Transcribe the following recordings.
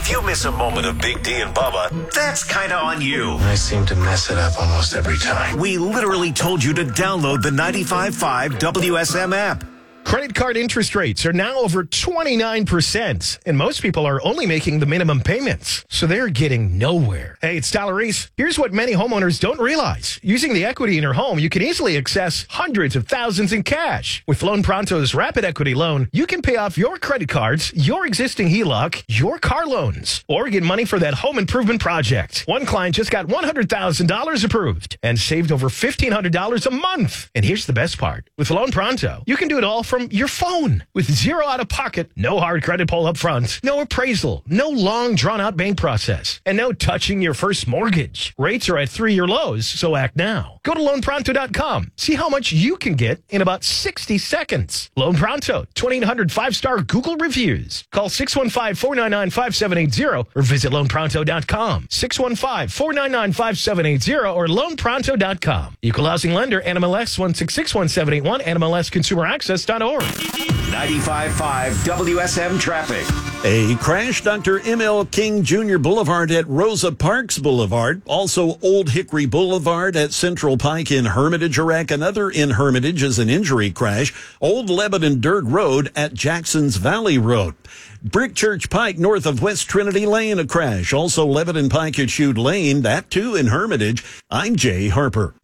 If you miss a moment of Big D and Bubba, that's kind of on you. I seem to mess it up almost every time. We literally told you to download the 95.5 WSM app. Credit card interest rates are now over 29%, and most people are only making the minimum payments, so they're getting nowhere. Hey, it's Tyler Reese. Here's what many homeowners don't realize. Using the equity in your home, you can easily access hundreds of thousands in cash. With Loan Pronto's Rapid Equity Loan, you can pay off your credit cards, your existing HELOC, your car loans, or get money for that home improvement project. One client just got $100,000 approved and saved over $1,500 a month. And here's the best part. With Loan Pronto, you can do it all from your phone with zero out-of-pocket, no hard credit pull up front, no appraisal, no long drawn-out bank process, and no touching your first mortgage. Rates are at 3-year lows, so act now. Go to loanpronto.com. See how much you can get in about 60 seconds. Loan Pronto, 2,800 5-star Google reviews. Call 615-499-5780 or visit loanpronto.com. 615-499-5780 or loanpronto.com. Equal housing lender, NMLS 1661781, NMLSconsumeraccess.org. 95.5 WSM traffic. A crash, Dr. M.L. King Jr. Boulevard at Rosa Parks Boulevard. Also Old Hickory Boulevard at Central Pike in Hermitage, Iraq. Another in Hermitage is an injury crash. Old Lebanon Dirt Road at Jackson's Valley Road. Brick Church Pike north of West Trinity Lane, a crash. Also Lebanon Pike at Chute Lane, that too in Hermitage. I'm Jay Harper.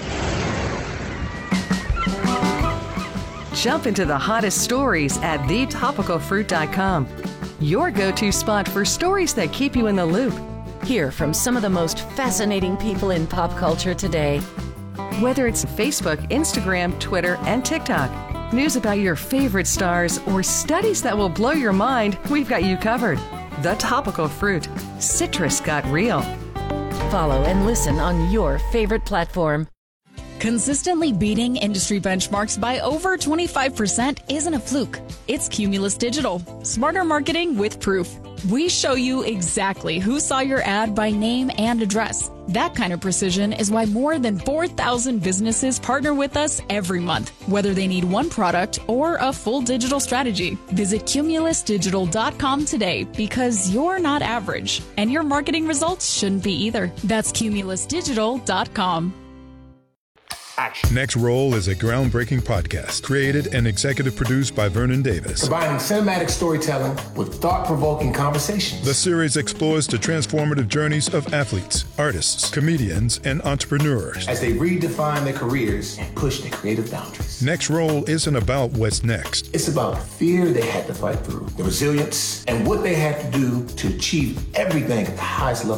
Jump into the hottest stories at thetopicalfruit.com. Your go-to spot for stories that keep you in the loop. Hear from some of the most fascinating people in pop culture today. Whether it's Facebook, Instagram, Twitter, and TikTok, news about your favorite stars, or studies that will blow your mind, we've got you covered. The Topical Fruit. Citrus got real. Follow and listen on your favorite platform. Consistently beating industry benchmarks by over 25% isn't a fluke. It's Cumulus Digital. Smarter marketing with proof. We show you exactly who saw your ad by name and address. That kind of precision is why more than 4,000 businesses partner with us every month, whether they need one product or a full digital strategy. Visit cumulusdigital.com today because you're not average, and your marketing results shouldn't be either. That's cumulusdigital.com. Next Roll is a groundbreaking podcast created and executive produced by Vernon Davis. Combining cinematic storytelling with thought-provoking conversations. The series explores the transformative journeys of athletes, artists, comedians, and entrepreneurs as they redefine their careers and push their creative boundaries. Next Roll isn't about what's next. It's about the fear they had to fight through, the resilience, and what they had to do to achieve everything at the highest level